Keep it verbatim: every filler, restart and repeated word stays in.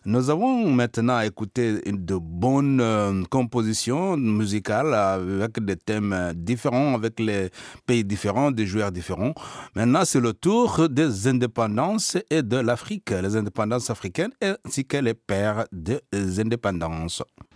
Nous avons maintenant écouté une- de bonnes euh, compositions musicales avec des thèmes euh, différents, avec les pays différents, des joueurs différents. Maintenant, c'est le tour des indépendances et de l'Afrique, les indépendances africaines ainsi que les pères des indépendances.